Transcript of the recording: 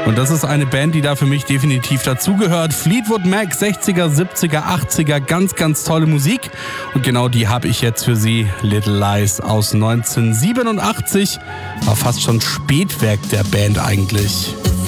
Und das ist eine Band, die da für mich definitiv dazugehört. Fleetwood Mac, 60er, 70er, 80er, ganz, ganz tolle Musik. Und genau die habe ich jetzt für Sie. Little Lies aus 1987. War fast schon Spätwerk der Band eigentlich.